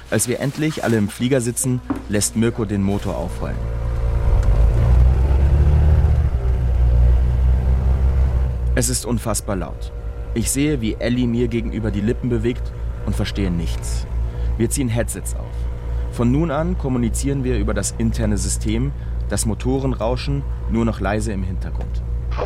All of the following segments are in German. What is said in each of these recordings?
Als wir endlich alle im Flieger sitzen, lässt Mirko den Motor aufheulen. Es ist unfassbar laut. Ich sehe, wie Ellie mir gegenüber die Lippen bewegt und verstehe nichts. Wir ziehen Headsets auf. Von nun an kommunizieren wir über das interne System, das Motorenrauschen nur noch leise im Hintergrund.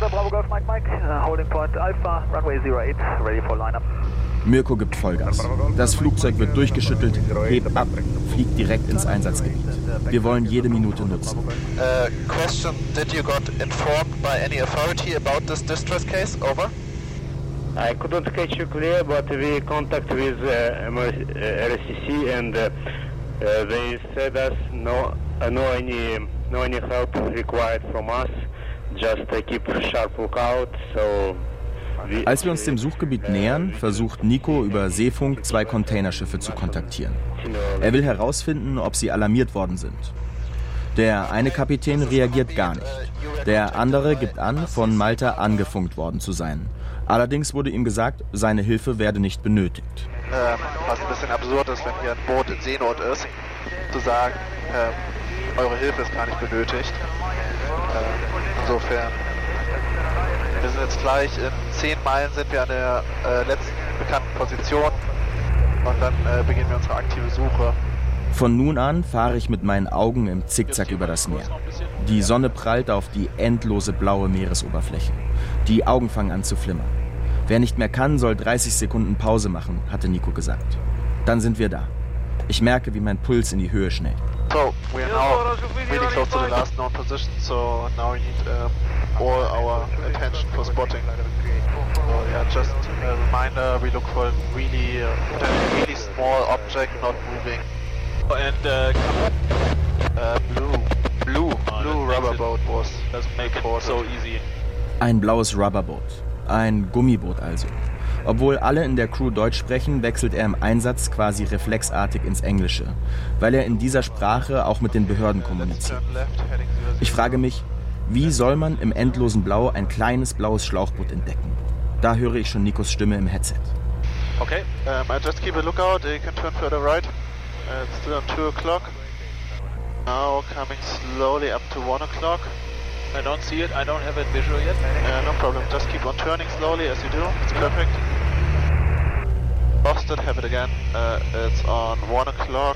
Mirko gibt Vollgas. Das Flugzeug wird durchgeschüttelt, hebt ab, fliegt direkt ins Einsatzgebiet. Wir wollen jede Minute nutzen. Question, did you got informed by any authority about this distress case? Over. I couldn't catch you clear, but we contact with RSCC and they said us no any help required from us. Just keep sharp lookout. So. Als wir uns dem Suchgebiet nähern, versucht Nico über Seefunk 2 Containerschiffe zu kontaktieren. Er will herausfinden, ob sie alarmiert worden sind. Der eine Kapitän reagiert gar nicht. Der andere gibt an, von Malta angefunkt worden zu sein. Allerdings wurde ihm gesagt, seine Hilfe werde nicht benötigt. Was ein bisschen absurd ist, wenn hier ein Boot in Seenot ist, zu sagen, eure Hilfe ist gar nicht benötigt. Insofern, wir sind jetzt gleich in 10 Meilen sind wir an der letzten bekannten Position und dann beginnen wir unsere aktive Suche. Von nun an fahre ich mit meinen Augen im Zickzack über das Meer. Die Sonne prallt auf die endlose blaue Meeresoberfläche. Die Augen fangen an zu flimmern. Wer nicht mehr kann, soll 30 Sekunden Pause machen, hatte Nico gesagt. Dann sind wir da. Ich merke, wie mein Puls in die Höhe schnellt. So, we are now really close to the last known position, so now we need all our attention for spotting. So yeah, just a reminder, we look for a really small object not moving. And blue rubber boat doesn't make it so easy. Ein blaues Rubberboot. Ein Gummiboot also. Obwohl alle in der Crew Deutsch sprechen, wechselt er im Einsatz quasi reflexartig ins Englische, weil er in dieser Sprache auch mit den Behörden kommuniziert. Ich frage mich, wie soll man im endlosen Blau ein kleines blaues Schlauchboot entdecken? Da höre ich schon Nikos Stimme im Headset. Okay, I just keep a lookout, you can turn further right. It's still on 2 o'clock. Now coming slowly up to 1 o'clock. I don't see it, I don't have it visual yet. No problem, just keep on turning slowly as you do, it's perfect. Lost it, have it again. It's on 1 o'clock.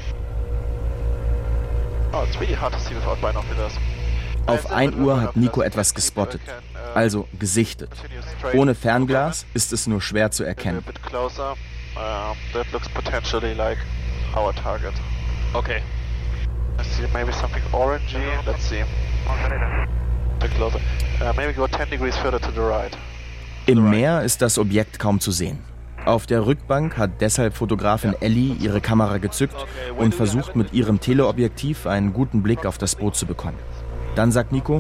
Oh, it's really hard to see without binoculars. Auf 1 Uhr hat Nico etwas gespottet, also gesichtet. Ohne Fernglas ist es nur schwer zu erkennen. That looks potentially like our target. Okay. Let's see, maybe something orangey. Let's see. A bit closer. Maybe go 10 degrees further to the right. Im Meer ist das Objekt kaum zu sehen. Auf der Rückbank hat deshalb Fotografin Ellie ihre Kamera gezückt und versucht mit ihrem Teleobjektiv einen guten Blick auf das Boot zu bekommen. Dann sagt Nico: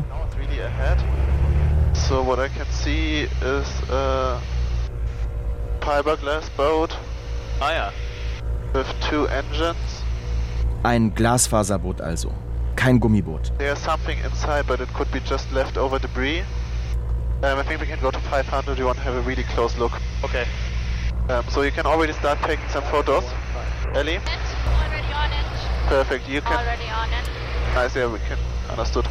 So what I can see is a fiberglass boat. Ah ja. With 2 engines. Ein Glasfaserboot also, kein Gummiboot. There's something inside, but it could be just leftover debris. I think we can go to 500. You want to have a really close look. Okay. So you can already start taking some photos. Ellie? Already on it. Perfect. You can. Already on it. Nice. Yeah, we can. Understood.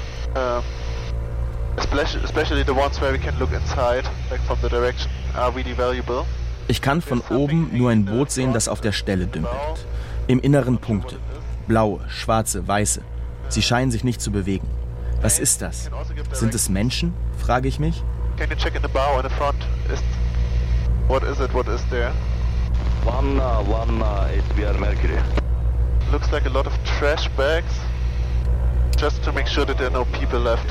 Especially the ones where we can look inside, like from the direction, are really valuable. Ich kann von oben nur ein Boot sehen, das auf der Stelle dümpelt. Im Inneren Punkte. Blaue, schwarze, weiße. Sie scheinen sich nicht zu bewegen. Was ist das? Sind es Menschen? Frage ich mich. Can you check in the bow and the front? What is it? What is there? One HBR Mercury. Looks like a lot of trash bags. Just to make sure that there are no people left.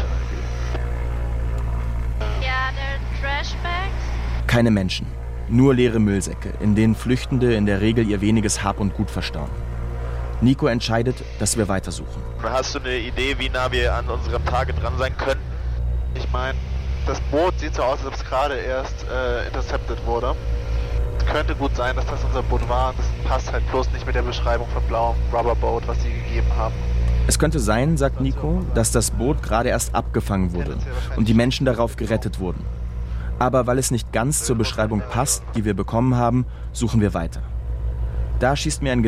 Yeah, there are trash bags. Keine Menschen. Nur leere Müllsäcke, in denen Flüchtende in der Regel ihr weniges Hab und Gut verstauen. Nico entscheidet, dass wir weitersuchen. Hast du eine Idee, wie nah wir an unserem Target dran sein können? Ich meine, das Boot sieht so aus, als ob es gerade erst intercepted wurde. Es könnte gut sein, dass das unser Boot war. Das passt halt bloß nicht mit der Beschreibung von blauem Rubberboat, was sie gegeben haben. Es könnte sein, sagt Nico, dass das Boot gerade erst abgefangen wurde und die Menschen darauf gerettet wurden. Aber weil es nicht ganz zur Beschreibung passt, die wir bekommen haben, suchen wir weiter. Da schießt mir ein